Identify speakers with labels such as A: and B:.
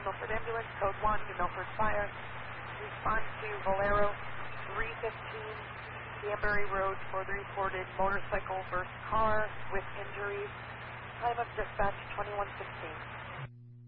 A: Milford Ambulance, code 1, New Milford Fire. Respond to Valero 315 Danbury Road for the reported motorcycle versus car with injuries. Time of dispatch 21:16.